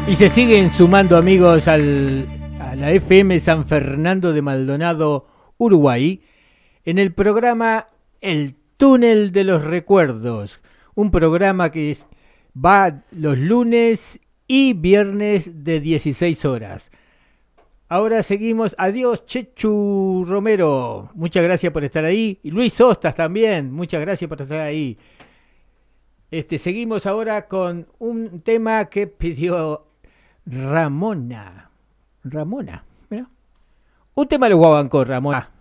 Y se siguen sumando amigos a la FM San Fernando de Maldonado, Uruguay, en el programa El Túnel de los Recuerdos, un programa que va los lunes y viernes de 16 horas. Ahora seguimos. Adiós, Chechu Romero. Muchas gracias por estar ahí. Y Luis Ostas también. Muchas gracias por estar ahí. Seguimos ahora con un tema que pidió Ramona. Ramona, mira. Un tema de Guabanco, Ramona.